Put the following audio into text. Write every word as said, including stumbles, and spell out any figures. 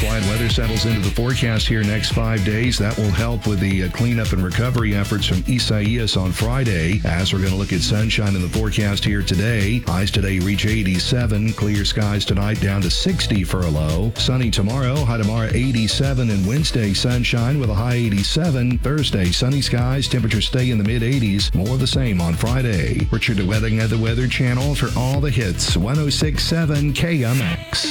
Quiet weather settles into the forecast here next five days. That will help with the uh, cleanup and recovery efforts from Isaias on Friday. As we're going to look at sunshine in the forecast here today. Highs today reach eighty-seven. Clear skies tonight down to sixty for a low. Sunny tomorrow. High tomorrow eighty-seven. And Wednesday sunshine with a high eighty-seven. Thursday sunny skies. Temperatures stay in the mid eighties. More of the same on Friday. Richard DeWething at the Weather Channel for all the hits. one oh six point seven K M X.